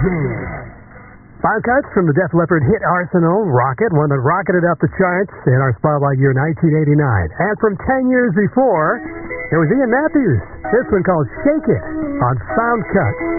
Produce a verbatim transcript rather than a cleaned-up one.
Five cuts from the Def Leppard hit Arsenal, Rocket, one that rocketed up the charts in our Spotlight year nineteen eighty-nine. And from ten years before, it was Ian Matthews. This one called Shake It on Sound Cuts.